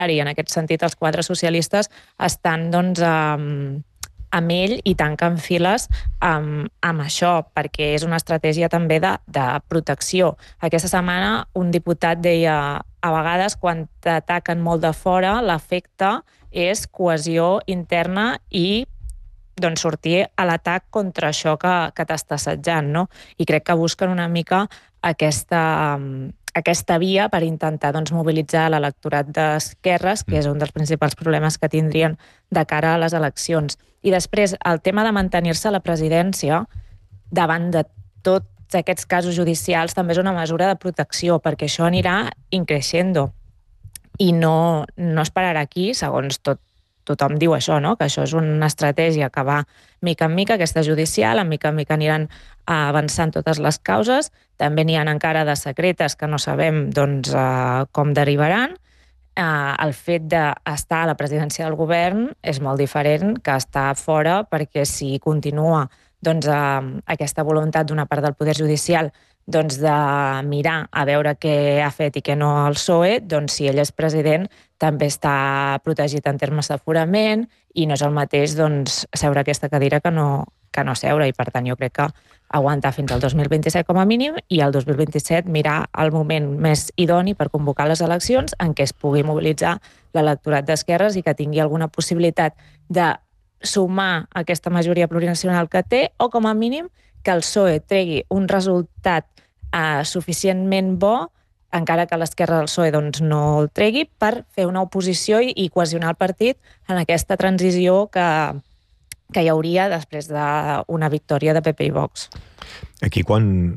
i en aquest sentit els quatre socialistes estan doncs, amb ell i tanquen files amb això, perquè és una estratègia també de protecció. Aquesta setmana un diputat deia a vegades quan t'ataquen molt de fora l'efecte és cohesió interna i doncs, sortir a l'atac contra això que t'està assetjant, no? I crec que busquen una mica aquesta via per intentar doncs, mobilitzar l'electorat d'esquerres, que és un dels principals problemes que tindrien de cara a les eleccions. I després, el tema de mantenir-se a la presidència davant de tots aquests casos judicials també és una mesura de protecció, perquè això anirà increixendo. I no es pararà aquí, segons tothom diu això, no? Que això és una estratègia que va mica en mica, aquesta judicial, en mica aniran avançant totes les causes. També n'hi ha encara de secretes que no sabem doncs, com derivaran. El fet d'estar a la presidència del govern és molt diferent que estar fora, perquè si continua doncs, aquesta voluntat d'una part del poder judicial doncs, de mirar a veure què ha fet i què no el PSOE, doncs si ell és president també està protegit en termes d'aforament i no és el mateix doncs, seure a aquesta cadira que no seure, i per tant jo crec que aguantar fins al 2027 com a mínim i al 2027 mirar el moment més idoni per convocar les eleccions en què es pugui mobilitzar l'electorat d'esquerres i que tingui alguna possibilitat de sumar aquesta majoria plurinacional que té, o com a mínim que el PSOE tregui un resultat suficientment bo, encara que l'esquerra del PSOE doncs, no el tregui, per fer una oposició i cohesionar el partit en aquesta transició que hi hauria després d'una victòria de PP i Vox. Aquí quan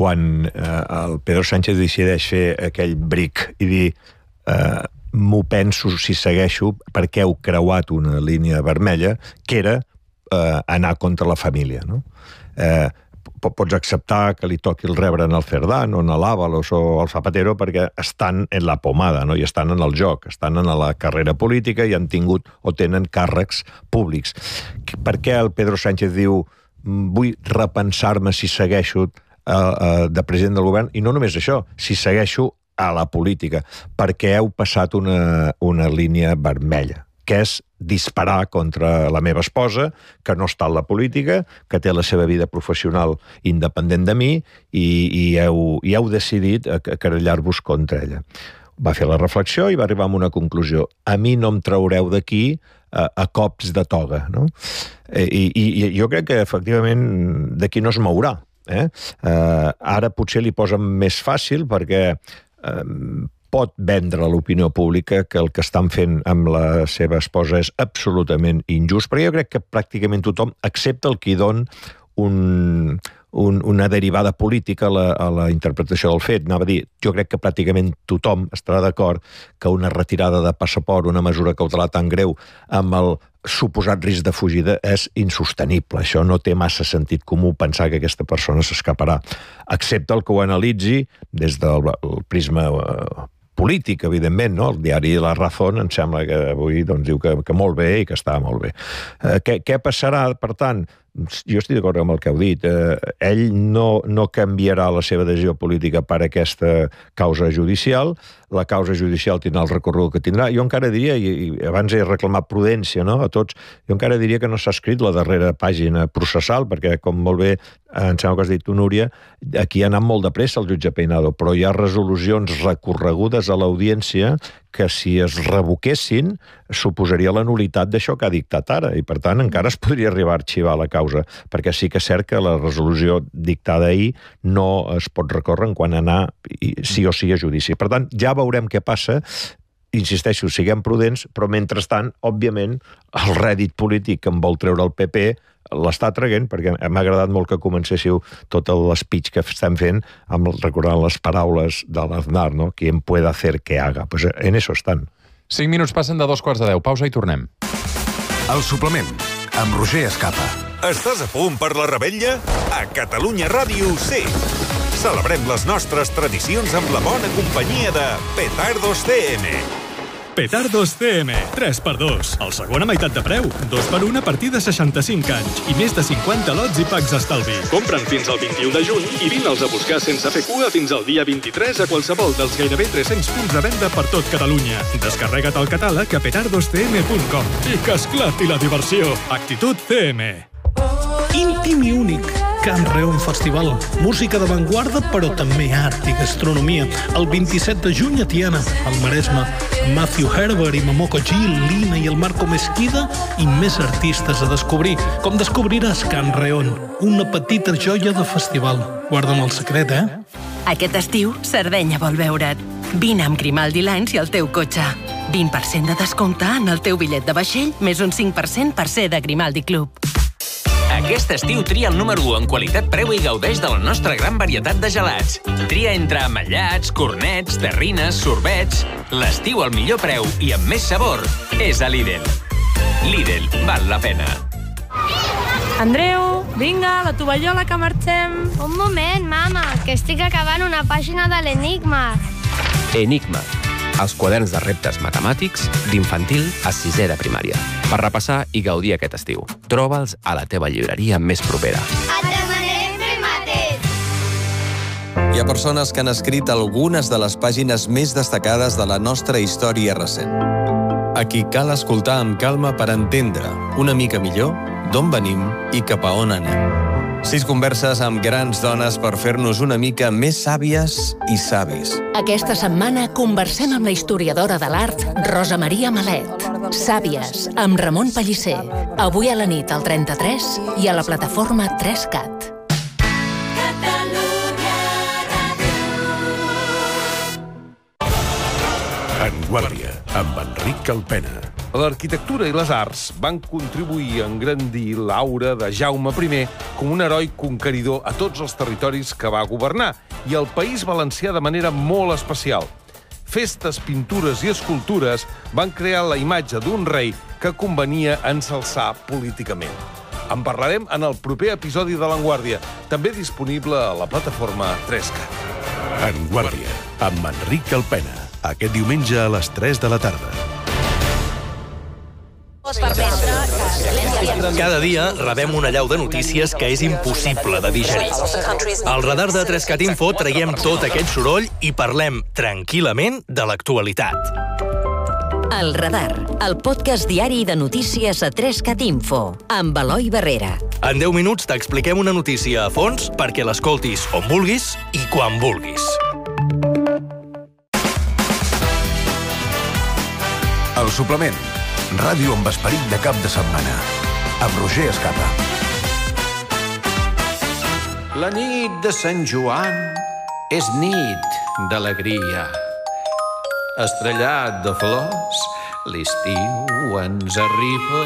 el Pedro Sánchez decideix fer aquell bric i dir m'ho penso si segueixo perquè heu creuat una línia vermella, que era anar contra la família, no? Pots acceptar que li toqui el rebre en el Cerdán o en l'Ábalos o el Zapatero perquè estan en la pomada, no? I estan en el joc, estan en la carrera política i han tingut o tenen càrrecs públics. Per què el Pedro Sánchez diu vull repensar-me si segueixo de president del govern? I no només això, si segueixo a la política, perquè heu passat una línia vermella, que és disparar contra la meva esposa, que no està en la política, que té la seva vida professional independent de mi, i heu decidit querellar-vos contra ella. Va fer la reflexió i va arribar a una conclusió. A mi no em traureu d'aquí a cops de toga, no? I jo crec que, efectivament, d'aquí no es mourà. Ara potser li posen més fàcil perquè pot vendre a l'opinió pública que el que estan fent amb la seva esposa és absolutament injust, però jo crec que pràcticament tothom, excepte el qui don una derivada política a la interpretació del fet. Anava a dir, jo crec que pràcticament tothom estarà d'acord que una retirada de passaport, una mesura cautelar tan greu amb el suposat risc de fugida és insostenible. Això no té massa sentit comú pensar que aquesta persona s'escaparà, excepte el que ho analitzi des del prisma polític, evidentment, no? El diari La Razón em sembla que avui doncs, diu que molt bé i que està molt bé. Què passarà, per tant? Jo estic d'acord amb el que heu dit. Ell no canviarà la seva decisió política per aquesta causa judicial. La causa judicial tindrà el recorregut que tindrà. Jo encara diria, i abans he reclamat prudència, no?, a tots, jo encara diria que no s'ha escrit la darrera pàgina processal, perquè, com molt bé em sembla que has dit tu, Núria, aquí ha anat molt de pressa el jutge Peinado, però hi ha resolucions recorregudes a l'audiència que si es revoquessin suposaria la nulitat d'això que ha dictat ara, i per tant encara es podria arribar a arxivar la causa, perquè sí que és cert que la resolució dictada ahir no es pot recórrer en quan anar sí o sí a judici. Per tant, ja veurem què passa. Insisteixo, siguem prudents, però mentrestant, òbviament, el rèdit polític que en vol treure el PP l'està traient, perquè m'ha agradat molt que comencéssiu tot l'espeech que estem fent recordant les paraules de l'Aznar, no? Quien pueda hacer que haga. Pues en eso estan. 5 minuts passen de 2:15. Pausa i tornem. El suplement, amb Roger Escapa. Estàs a punt per la revetlla? A Catalunya Ràdio sí! Celebrem les nostres tradicions amb la bona companyia de Petardos CM. Petardos CM, 3x2. El segon a meitat de preu, 2x1 a partir de 65 anys i més de 50 lots i packs d'estalvi. Compra'n fins al 21 de juny i vine-els a buscar sense fer cua fins al dia 23 a qualsevol dels gairebé 300 punts de venda per tot Catalunya. Descarrega't el catàleg a petardoscm.com i que esclati la diversió. Actitud CM. Íntim i únic. Can Reon Festival. Música d'avantguarda, però també art i gastronomia. El 27 de juny a Tiana, al Maresme. Matthew Herbert i Momoko Gil, Lina i el Marco Mesquida i més artistes a descobrir. Com descobriràs Can Reon, una petita joia de festival. Guarda'm el secret, Aquest estiu, Sardenya vol veure't. Vine amb Grimaldi Lines i el teu cotxe. 20% de descompte en el teu bitllet de vaixell, més un 5% per ser de Grimaldi Club. Aquest estiu tria el número 1 en qualitat-preu i gaudeix de la nostra gran varietat de gelats. Tria entre amallats, cornets, terrines, sorbets... L'estiu al millor preu i amb més sabor és a Lidl. Lidl, val la pena. Andreu, vinga, la tovallola que marxem. Un moment, mama, que estic acabant una pàgina de l'Enigma. Enigma, els quaderns de reptes matemàtics d'infantil a 6è de primària. Per repassar i gaudir aquest estiu. Troba'ls a la teva llibreria més propera. Et demanem fer mateix. Hi ha persones que han escrit algunes de les pàgines més destacades de la nostra història recent. A qui cal escoltar amb calma per entendre una mica millor d'on venim i cap a on anem. 6 converses amb grans dones per fer-nos una mica més sàvies i savis. Aquesta setmana conversem amb la historiadora de l'art Rosa Maria Malet. Sàvies, amb Ramon Pellicer. Avui a la nit al 33 i a la plataforma 3CAT. En Guàrdia, amb Enric Calpena. L'arquitectura i les arts van contribuir a engrandir l'aura de Jaume I com un heroi conqueridor a tots els territoris que va governar i al País Valencià de manera molt especial. Festes, pintures i escultures van crear la imatge d'un rei que convenia ensalçar políticament. En parlarem en el proper episodi de l'Enguàrdia, també disponible a la plataforma 3CAT. En Guàrdia, amb Enric Calpena. Aquest diumenge a les 3 de la tarda. Cada dia rebem una allau de notícies que és impossible de digerir. Al radar de 3CAT Info traiem tot aquest soroll i parlem tranquil·lament de l'actualitat. El Radar, el podcast diari de notícies a 3CAT Info, amb Eloi Barrera. En 10 minuts t'expliquem una notícia a fons perquè l'escoltis on vulguis i quan vulguis. El suplement. Ràdio amb esperit de cap de setmana. Amb Roger Escapa. La nit de Sant Joan és nit d'alegria. Estrellat de flors, l'estiu ens arriba.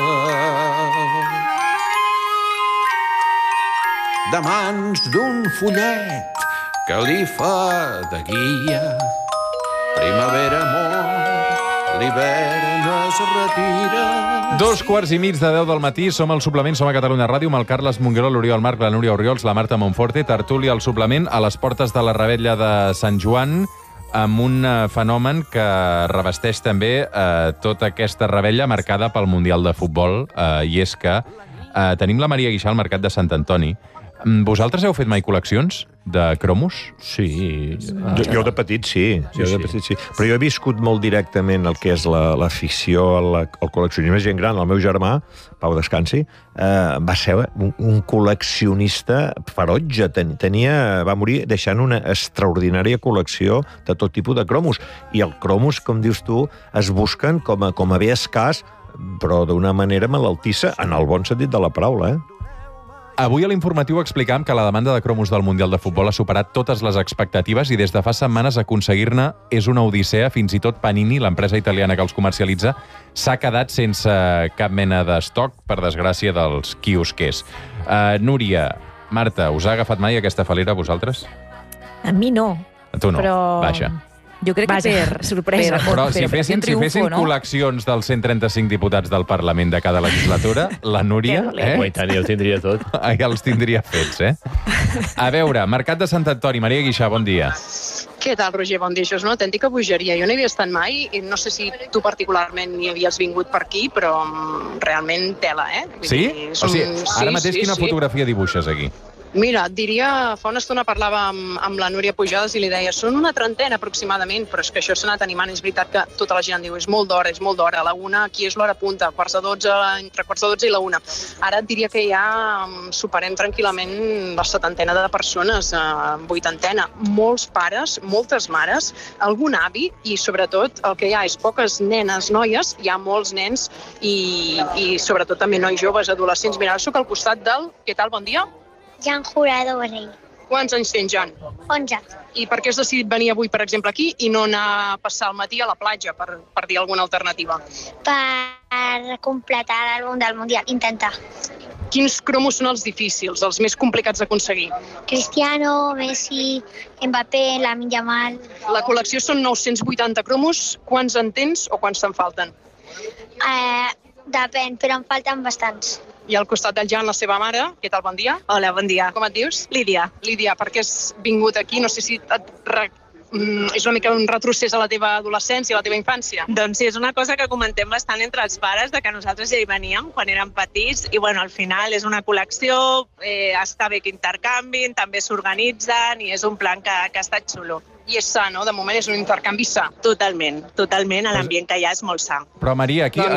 De mans d'un follet que li fa de guia. Primavera mor, l'hivern es retira. 2:15 del matí, som al suplement, som a Catalunya Ràdio, amb el Carles Mongueró, l'Oriol Marc, la Núria Oriols, la Marta Monforte, tertúlia al suplement, a les portes de la Revetlla de Sant Joan, amb un fenomen que revesteix també tota aquesta revetlla marcada pel Mundial de Futbol, i és que tenim la Maria Guixà al Mercat de Sant Antoni. Vosaltres heu fet mai col·leccions de cromos? Sí. Jo de petit sí. Però jo he viscut molt directament el que és l'afició al col·leccionisme. Gent gran, el meu germà, Pau Descansi, va ser un col·leccionista ferotge. Va morir deixant una extraordinària col·lecció de tot tipus de cromos. I els cromos, com dius tu, es busquen com a bé escàs, però d'una manera malaltissa, en el bon sentit de la paraula, Avui a l'informatiu explicam que la demanda de cromos del Mundial de Futbol ha superat totes les expectatives i des de fa setmanes aconseguir-ne és una odissea. Fins i tot Panini, l'empresa italiana que els comercialitza, s'ha quedat sense cap mena d'estoc, per desgràcia dels quiosquers. Núria, Marta, us ha agafat mai aquesta falera a vosaltres? A mi no. A tu no, però... vaja. Jo crec que per sorpresa. Però si fessin col·leccions dels 135 diputats del Parlament de cada legislatura, la Núria... I tant, ja ho tindria tot. Ja els tindria fets, A veure, Mercat de Sant Antoni, Maria Guixà, bon dia. Què tal, Roger? Bon dia. Això és una autèntica bogeria. Jo no hi havia estat mai i no sé si tu particularment hi havies vingut per aquí, però realment tela, Sí? O sigui, ara mateix quina fotografia dibuixes aquí? Mira, et diria, fa una estona parlava amb la Núria Pujades i li deia són una trentena aproximadament, però és que això s'ha anat animant. És veritat que tota la gent diu és molt d'hora, a la una, aquí és l'hora punta, entre quarts de 12 i la una. Ara et diria que ja superem tranquil·lament la setantena de persones, vuitantena. Molts pares, moltes mares, algun avi i sobretot el que hi ha és poques nenes, noies, hi ha molts nens i sobretot també nois joves, adolescents. Mira, ara soc al costat del... Què tal, bon dia? Jan Jurado Borrell. Quants anys tens, Jan? 11. I per què has decidit venir avui, per exemple, aquí i no anar a passar el matí a la platja, per dir alguna alternativa? Per completar l'àlbum del Mundial, intentar. Quins cromos són els difícils, els més complicats d'aconseguir? Cristiano, Messi, Mbappé, Lamine Yamal... La col·lecció són 980 cromos. Quants en tens o quants te'n falten? Depèn, però en falten bastants. I al costat del Jan, la seva mare. Què tal, bon dia? Hola, bon dia. Com et dius? Lídia. Lídia, per què has vingut aquí? No sé si és una mica un retrocés a la teva adolescència, a la teva infància. Doncs sí, és una cosa que comentem bastant entre els pares, de que nosaltres ja hi veníem quan érem petits, i bueno, al final és una col·lecció, està bé que intercanvin, també s'organitzen, i és un plan que ha estat xulo. I és sa, no? De moment és un intercanvi sa. Totalment, l'ambient que hi ha és molt sa. Però, Maria, aquí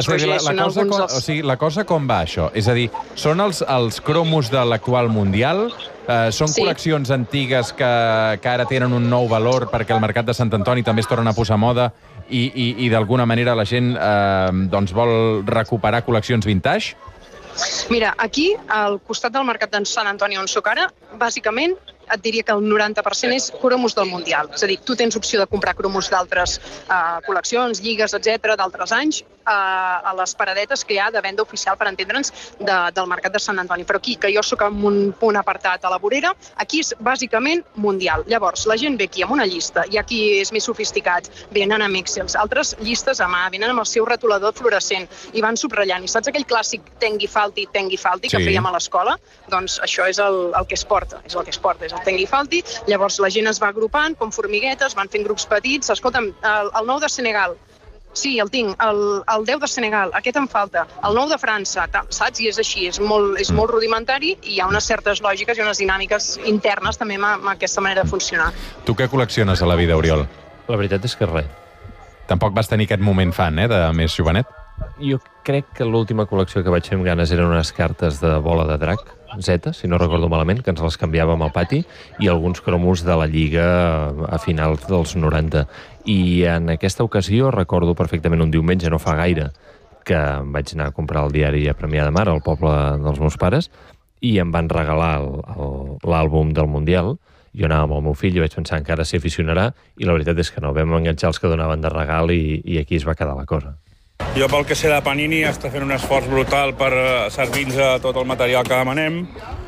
la cosa com va, això? És a dir, són els cromos de l'actual Mundial? Són col·leccions antigues que ara tenen un nou valor perquè el Mercat de Sant Antoni també es torna a posar a moda i d'alguna manera la gent vol recuperar col·leccions vintage? Mira, aquí, al costat del Mercat de Sant Antoni on soc ara, bàsicament et diria que el 90% és cromos del Mundial. És a dir, tu tens opció de comprar cromos d'altres col·leccions, lligues, etc., d'altres anys, a les paradetes que hi ha de venda oficial, per entendre'ns, del Mercat de Sant Antoni. Però aquí, que jo sóc en un punt apartat a la vorera, aquí és bàsicament Mundial. Llavors, la gent ve aquí amb una llista, i aquí és més sofisticat, venen amb Excels, altres llistes a mà, venen amb el seu retolador fluorescent, i van subratllant. I saps aquell clàssic Tengui Falti, que fèiem a l'escola? Doncs això és el que es porta, és el Tengui Falti. Llavors la gent es va agrupant com formiguetes, van fent grups petits. Escolta'm, el 9 de Senegal, sí, el tinc, el 10 de Senegal, aquest em falta, el 9 de França, saps? I és així, és molt rudimentari i hi ha unes certes lògiques i unes dinàmiques internes també amb aquesta manera de funcionar. Tu què col·lecciones a la vida, Oriol? La veritat és que res. Tampoc vas tenir aquest moment fan, de més jovenet? Jo crec que l'última col·lecció que vaig fer amb ganes eren unes cartes de bola de drac, Z, si no recordo malament, que ens les canviàvem al pati, i alguns cromos de la Lliga a finals dels 90. I en aquesta ocasió recordo perfectament un diumenge, no fa gaire, que em vaig anar a comprar el diari a Premià de Mar, al poble dels meus pares, i em van regalar l'àlbum del Mundial. Jo anava amb el meu fill i vaig pensar encara s'hi aficionarà, i la veritat és que no, vam enganxar els que donaven de regal i aquí es va quedar la cosa. Jo, pel que sé de Panini, està fent un esforç brutal per servir-nos tot el material que demanem,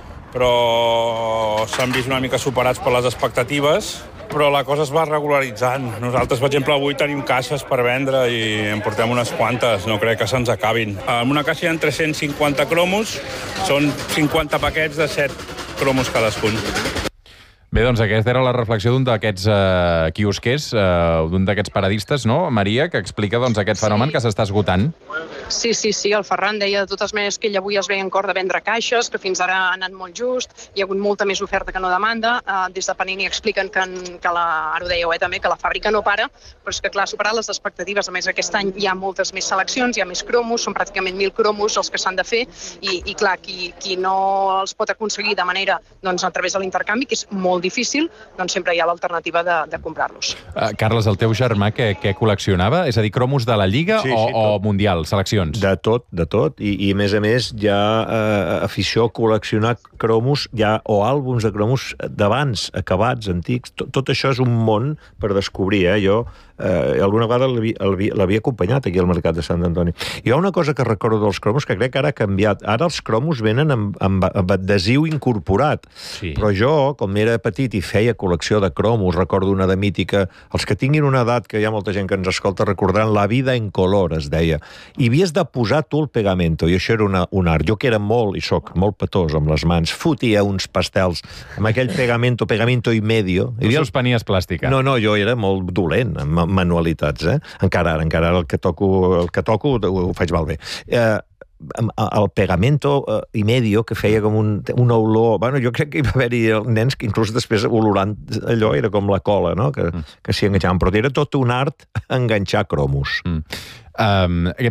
però s'han vist una mica superats per les expectatives, però la cosa es va regularitzant. Nosaltres, per exemple, avui tenim caixes per vendre i en portem unes quantes, no crec que se'ns acabin. En una caixa hi ha 350 cromos, són 50 paquets de 7 cromos cadascun. Bé, doncs aquesta era la reflexió d'un d'aquests quiosquers, d'un d'aquests paradistes, no, Maria, que explica aquest fenomen que s'està esgotant. Sí, el Ferran deia de totes maneres que ell avui es veia en cor de vendre caixes, que fins ara ha anat molt just, hi ha hagut molta més oferta que no demanda. Des de Panini expliquen que ara ho dèieu també, que la fàbrica no para, però és que clar, ha superat les expectatives. A més, aquest any hi ha moltes més seleccions, hi ha més cromos, són pràcticament 1.000 cromos els que s'han de fer, i clar, qui no els pot aconseguir de manera a través de l'intercanvi, que és molt difícil, doncs sempre hi ha l'alternativa de comprar-los. Carles, el teu germà què col·leccionava? És a dir, cromos de la Lliga o Mundial, seleccions? De tot. I a més hi ha afició a col·leccionar cromos o àlbums de cromos d'abans, acabats, antics. Tot això és un món per descobrir. Jo alguna vegada l'havia acompanyat aquí al Mercat de Sant Antoni. Hi ha una cosa que recordo dels cromos que crec que ara ha canviat. Ara els cromos venen amb adhesiu incorporat. Sí. Però jo, com era petit i feia col·lecció de cromos, recordo una de mítica, els que tinguin una edat, que hi ha molta gent que ens escolta, recordaran La vida en color, es deia. I havies de posar tu el pegamento, i això era un art. Jo que era molt, i soc molt petós amb les mans, fotia uns pastels amb aquell pegamento i medio. Tu suspenies plàstica. No, jo era molt dolent amb manualitats, Encara ara el que toco ho faig malbé. El pegamento i medio que feia com una olor... Bueno, jo crec que hi va haver-hi nens que inclús després olorant allò era com la cola, no? Que s'hi enganxaven. Però era tot un art enganxar cromos.